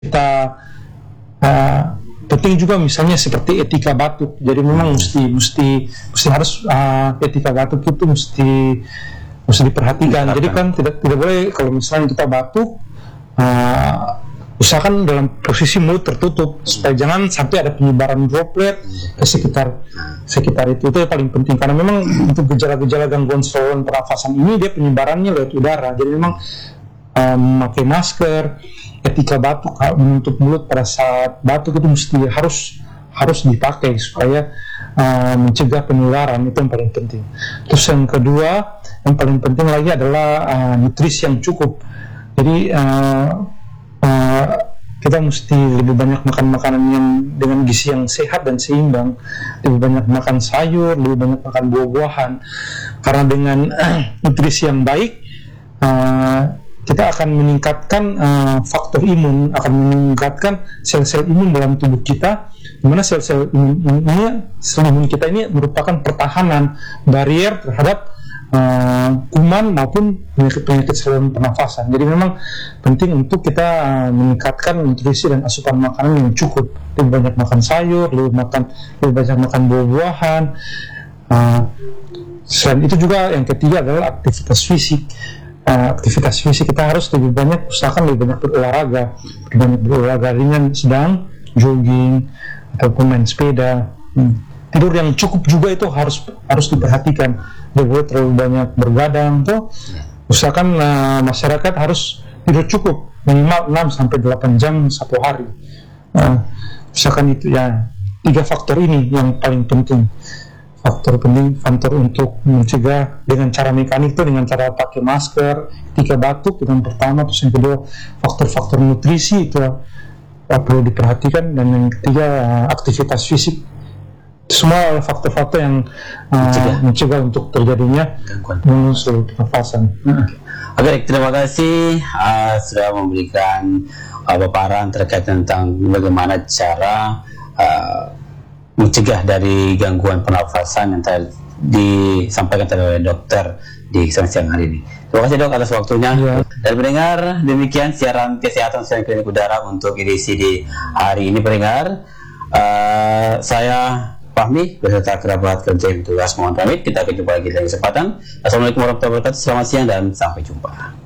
kita penting juga misalnya seperti etika batuk. Jadi memang mesti harus etika batuk itu mesti diperhatikan. Jadi kan tidak boleh kalau misalnya kita batuk, usahakan dalam posisi mulut tertutup supaya jangan sampai ada penyebaran droplet ke sekitar itu yang paling penting, karena memang untuk gejala-gejala gangguan saluran pernafasan ini dia penyebarannya lewat udara. Jadi memang memakai masker, etika batuk, menutup mulut pada saat batuk itu harus dipakai supaya mencegah penularan, itu yang paling penting. Terus yang kedua, yang paling penting lagi adalah nutrisi yang cukup. Jadi kita mesti lebih banyak makan makanan yang dengan gizi yang sehat dan seimbang, lebih banyak makan sayur, lebih banyak makan buah-buahan, karena dengan nutrisi yang baik kita akan meningkatkan faktor imun, akan meningkatkan sel-sel imun dalam tubuh kita, di mana sel-sel imun kita ini merupakan pertahanan barrier terhadap kuman maupun penyakit saluran pernafasan. Jadi memang penting untuk kita meningkatkan nutrisi dan asupan makanan yang cukup, lebih banyak makan sayur, lebih banyak makan buah-buahan. Selain itu juga yang ketiga adalah aktivitas fisik. Aktivitas fisik kita harus lebih banyak, usahakan lebih banyak berolahraga ringan, sedang, jogging ataupun main sepeda. Tidur yang cukup juga itu harus diperhatikan. Tidak boleh terlalu banyak bergadang tuh. Usahakan masyarakat harus tidur cukup, minimal 6-8 jam satu hari. Usahakan itu ya, 3 faktor ini yang paling penting. Faktor untuk mencegah dengan cara mekanik itu dengan cara pakai masker, etika batuk itu yang pertama. Terus yang kedua, faktor-faktor nutrisi itu perlu diperhatikan, dan yang ketiga aktivitas fisik. Semua faktor-faktor yang mencegah untuk terjadinya gangguan saluran pernafasan. Oke, terima kasih sudah memberikan paparan terkait tentang bagaimana cara mencegah dari gangguan pernafasan yang tadi disampaikan oleh dokter di siang hari ini. Terima kasih dok atas waktunya. Dan pendengar, demikian siaran kesehatan siaran klinik udara untuk edisi di hari ini pendengar. Saya Fahmi beserta kerabat kerja yang tugas mohon pamit. Kita akan jumpa lagi dalam kesempatan. Assalamualaikum warahmatullahi wabarakatuh. Selamat siang dan sampai jumpa.